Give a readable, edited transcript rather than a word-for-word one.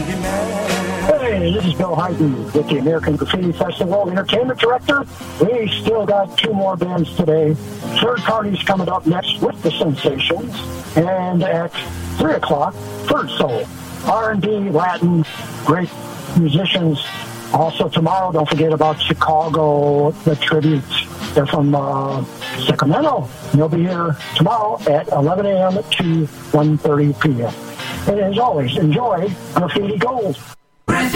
Hey, this is Bill Hayden with the American Graffiti Festival Entertainment Director. We still got 2 more bands today. Third Party's coming up next with the Sensations. And at 3 o'clock, Third Soul. R&B, Latin, great musicians. Also tomorrow, don't forget about Chicago, the Tribute. They're from Sacramento. They'll be here tomorrow at 11 a.m. to 1:30 p.m. And as always, enjoy Graffiti Gold.